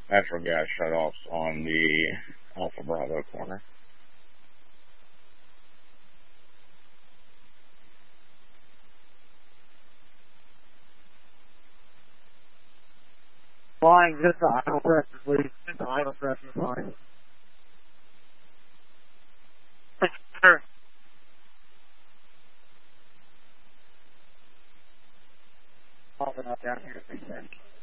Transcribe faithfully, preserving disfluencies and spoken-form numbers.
natural gas shutoffs on the Alpha Bravo corner. Flying just to idle pressure, please. Just to idle pressure, fine. Sure. Popping up down here, please.